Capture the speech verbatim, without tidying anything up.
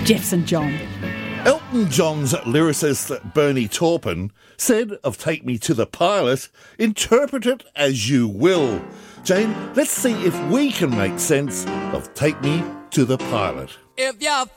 Jeff St John. Elton John's lyricist Bernie Taupin said of Take Me to the Pilot, interpret it as you will. Jane, let's see if we can make sense of Take Me to the Pilot. If you're